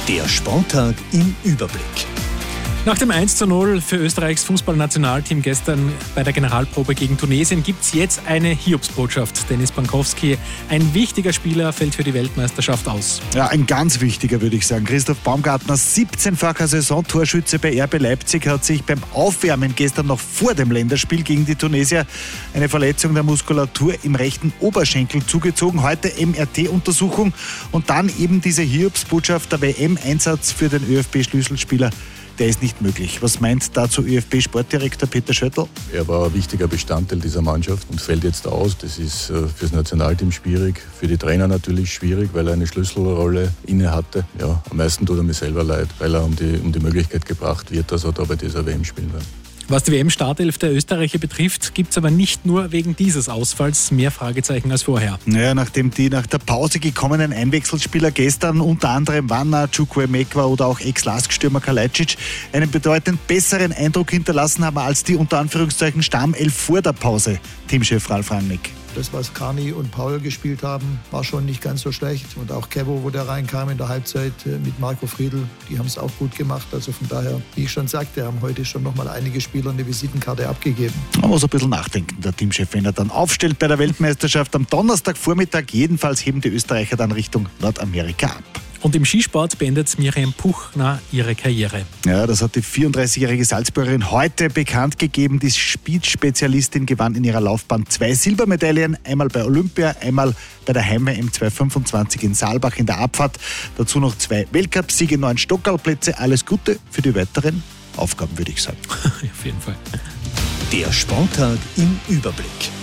Der Sporttag im Überblick. Nach dem 1:0 für Österreichs Fußballnationalteam gestern bei der Generalprobe gegen Tunesien gibt es jetzt eine Hiobsbotschaft. Dennis Bankowski, ein wichtiger Spieler, fällt für die Weltmeisterschaft aus. Ja, ein ganz wichtiger, würde ich sagen. Christoph Baumgartner, 17-facher Saisontorschütze bei RB Leipzig, hat sich beim Aufwärmen gestern noch vor dem Länderspiel gegen die Tunesier eine Verletzung der Muskulatur im rechten Oberschenkel zugezogen. Heute MRT-Untersuchung und dann eben diese Hiobsbotschaft, der WM-Einsatz für den ÖFB-Schlüsselspieler. Der ist nicht möglich. Was meint dazu ÖFB-Sportdirektor Peter Schöttl? Er war ein wichtiger Bestandteil dieser Mannschaft und fällt jetzt aus. Das ist fürs Nationalteam schwierig, für die Trainer natürlich schwierig, weil er eine Schlüsselrolle inne hatte. Ja, am meisten tut er mir selber leid, weil er um die Möglichkeit gebracht wird, dass er da bei dieser WM spielen wird. Was die WM-Startelf der Österreicher betrifft, gibt es aber nicht nur wegen dieses Ausfalls mehr Fragezeichen als vorher. Naja, nachdem die nach der Pause gekommenen Einwechselspieler gestern unter anderem Vanna, Chukwuemekwa oder auch Ex-Lask-Stürmer Kalajdzic einen bedeutend besseren Eindruck hinterlassen haben als die unter Anführungszeichen Stammelf vor der Pause. Teamchef Ralf Rangnick. Das, was Carney und Paul gespielt haben, war schon nicht ganz so schlecht. Und auch Kevo, wo der reinkam in der Halbzeit mit Marco Friedl, die haben es auch gut gemacht. Also von daher, wie ich schon sagte, haben heute schon nochmal einige Spieler eine Visitenkarte abgegeben. Man muss ein bisschen nachdenken, der Teamchef, wenn er dann aufstellt bei der Weltmeisterschaft am Donnerstagvormittag. Jedenfalls heben die Österreicher dann Richtung Nordamerika ab. Und im Skisport beendet Miriam Puchner ihre Karriere. Ja, das hat die 34-jährige Salzburgerin heute bekannt gegeben. Die Speed-Spezialistin gewann in ihrer Laufbahn 2 Silbermedaillen. Einmal bei Olympia, einmal bei der Heim-WM 225 in Saalbach in der Abfahrt. Dazu noch 2 Weltcupsiege, 9 Stockerlplätze. Alles Gute für die weiteren Aufgaben, würde ich sagen. Auf jeden Fall. Der Sporttag im Überblick.